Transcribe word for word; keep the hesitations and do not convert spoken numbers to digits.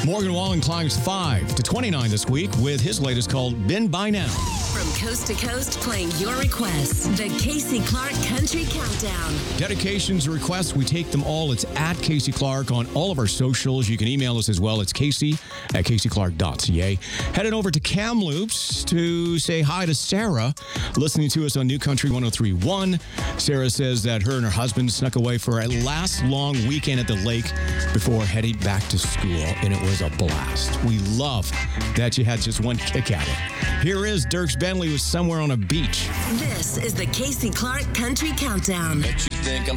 Morgan Wallen climbs five to twenty-nine this week with his latest called Been By Now. From coast to coast, playing your requests. The Casey Clark Country Countdown. Dedications, requests, we take them all. It's at Casey Clark on all of our socials. You can email us as well. It's Casey at casey clark dot c a. Heading over to Kamloops to say hi to Sarah, listening to us on New Country one oh three point one. Sarah says that her and her husband snuck away for a last long weekend at the lake before heading back to school, and it was a blast. We love that you had just one kick at it. Here is Dierks Bentley with Somewhere on a Beach. This is the Casey Clark Country Countdown. Bet you think I'm